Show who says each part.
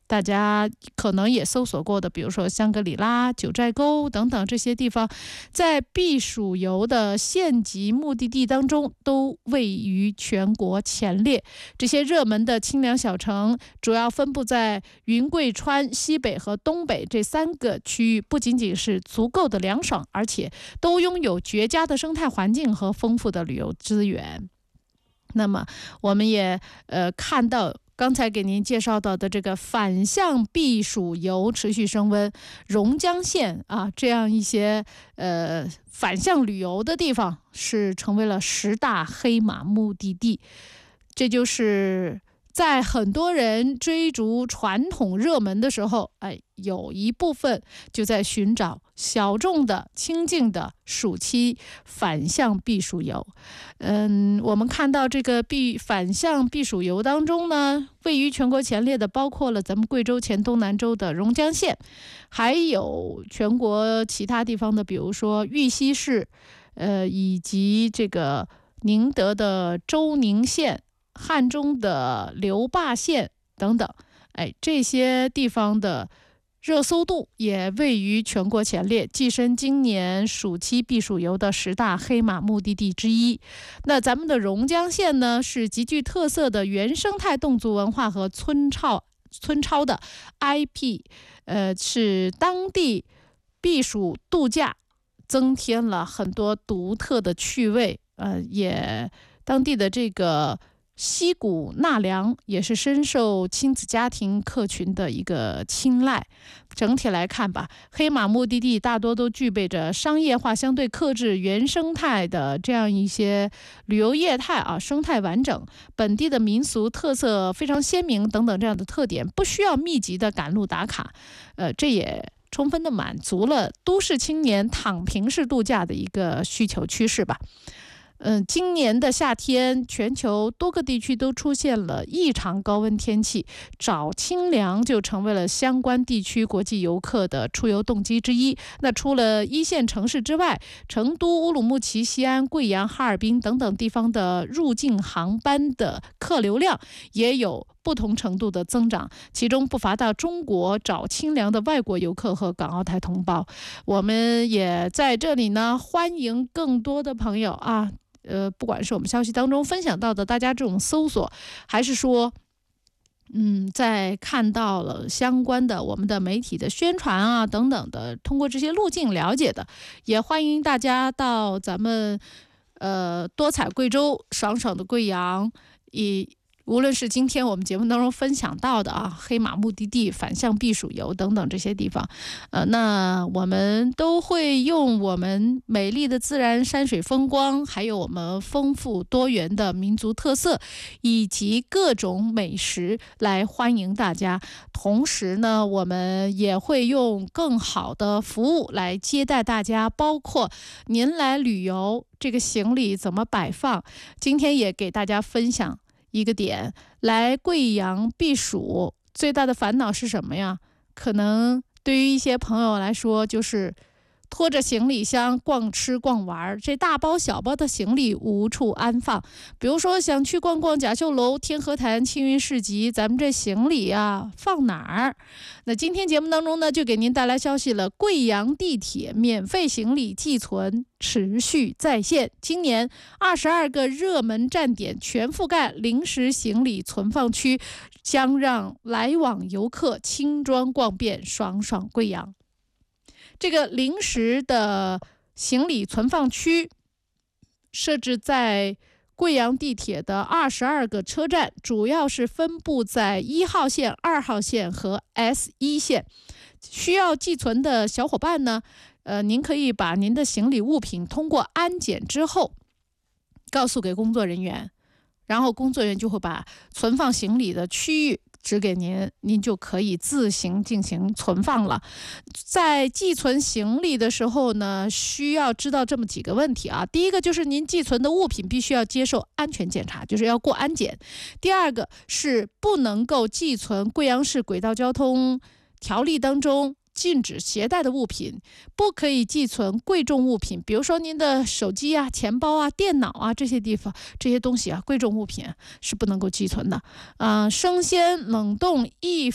Speaker 1: 大家可能也搜索过的，比如说香格里拉、九寨沟等等这些地方，在避暑游的县级目的地当中都位于全国前列。这些热门的清凉小城主要分布在云贵川西北和东北这3个区域，不仅仅是足够的凉爽，而且都拥有绝佳的生态环境和丰富的旅游资源。那么我们也看到刚才给您介绍到的这个反向避暑游持续升温，榕江县啊这样一些反向旅游的地方是成为了10大黑马目的地。这就是在很多人追逐传统热门的时候，有一部分就在寻找小众的清静的暑期反向避暑游。我们看到这个反向避暑游当中呢，位于全国前列的包括了咱们贵州黔东南州的榕江县，还有全国其他地方的，比如说玉溪市，以及这个宁德的周宁县、汉中的留坝县等等。这些地方的热搜度也位于全国前列，跻身今年暑期避暑游的10大黑马目的地之一。那咱们的榕江县呢，是极具特色的原生态侗族文化和村超的 IP，是当地避暑度假增添了很多独特的趣味。也当地的这个溪谷纳凉也是深受亲子家庭客群的一个青睐。整体来看吧，黑马目的地大多都具备着商业化相对克制、原生态的这样一些旅游业态啊，生态完整，本地的民俗特色非常鲜明等等这样的特点，不需要密集的赶路打卡。这也充分的满足了都市青年躺平式度假的一个需求趋势吧。今年的夏天，全球多个地区都出现了异常高温天气，找清凉就成为了相关地区国际游客的出游动机之一。那除了1线城市之外，成都、乌鲁木齐、西安、贵阳、哈尔滨等等地方的入境航班的客流量也有不同程度的增长，其中不乏到中国找清凉的外国游客和港澳台同胞。我们也在这里呢，欢迎更多的朋友啊，不管是我们消息当中分享到的大家这种搜索，还是说在看到了相关的我们的媒体的宣传啊等等的，通过这些路径了解的，也欢迎大家到咱们多彩贵州、爽爽的贵阳，无论是今天我们节目当中分享到的黑马目的地、反向避暑游等等这些地方，那我们都会用我们美丽的自然山水风光，还有我们丰富多元的民族特色，以及各种美食来欢迎大家。同时呢，我们也会用更好的服务来接待大家，包括您来旅游这个行李怎么摆放。今天也给大家分享一个点，来贵阳避暑最大的烦恼是什么呀？可能对于一些朋友来说，就是拖着行李箱逛吃逛玩，这大包小包的行李无处安放。比如说想去逛逛甲秀楼、天河潭、青云市集，咱们这行李放哪儿？那今天节目当中呢，就给您带来消息了，贵阳地铁免费行李寄存持续在线，今年22个热门站点全覆盖临时行李存放区，将让来往游客轻装逛遍爽爽贵阳。这个临时的行李存放区设置在贵阳地铁的22个车站，主要是分布在1号线、2号线和 S1 线。需要寄存的小伙伴呢，您可以把您的行李物品通过安检之后告诉给工作人员，然后工作人员就会把存放行李的区域指给您，您就可以自行进行存放了。在寄存行李的时候呢，需要知道这么几个问题啊。第一个就是您寄存的物品必须要接受安全检查，就是要过安检。第二个是不能够寄存贵阳市轨道交通条例当中禁止携带的物品，不可以寄存贵重物品，比如说您的手机啊、钱包啊、电脑啊这些地方这些东西贵重物品是不能够寄存的。生鲜、冷冻、易